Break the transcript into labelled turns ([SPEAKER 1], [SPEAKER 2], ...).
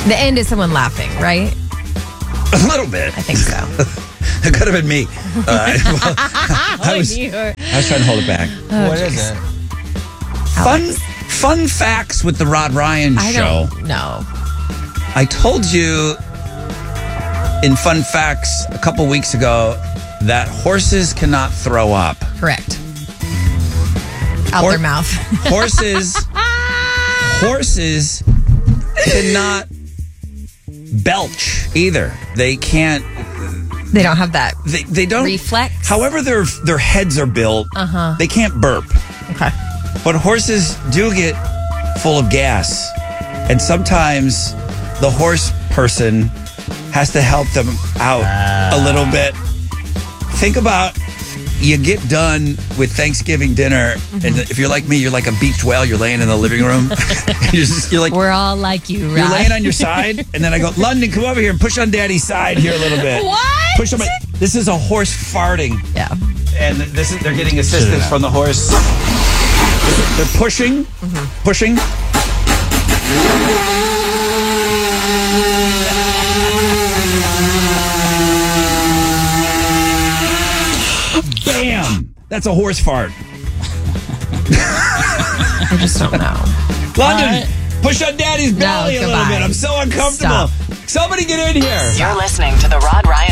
[SPEAKER 1] The end is someone laughing, right?
[SPEAKER 2] A little bit.
[SPEAKER 1] I think so.
[SPEAKER 2] It could have been me. I was trying to hold it back.
[SPEAKER 3] What is it?
[SPEAKER 2] Fun facts with the Rod Ryan
[SPEAKER 1] I
[SPEAKER 2] show.
[SPEAKER 1] don't know.
[SPEAKER 2] I told you in Fun Facts a couple weeks ago that horses cannot throw up.
[SPEAKER 1] Correct. Out their mouth.
[SPEAKER 2] Horses cannot belch either. They can't.
[SPEAKER 1] They don't have that.
[SPEAKER 2] They don't
[SPEAKER 1] reflex.
[SPEAKER 2] However, their heads are built. They can't burp.
[SPEAKER 1] Okay.
[SPEAKER 2] But horses do get full of gas, and sometimes the horse person has to help them out a little bit. Think about you get done with Thanksgiving dinner, and if you're like me, you're like a beached whale. You're laying in the living room. you're like,
[SPEAKER 1] we're all like you, right?
[SPEAKER 2] You're laying on your side, and then I go, London, come over here and push on Daddy's side here a little bit.
[SPEAKER 1] What?
[SPEAKER 2] Push on my. This is a horse farting.
[SPEAKER 1] Yeah.
[SPEAKER 2] And they're getting assistance from the horse. They're pushing. Bam! That's a horse fart.
[SPEAKER 1] I just don't know.
[SPEAKER 2] London, push on Daddy's belly a little bit. I'm so uncomfortable.
[SPEAKER 1] Stop.
[SPEAKER 2] Somebody get in here.
[SPEAKER 4] You're listening to the Rod Ryan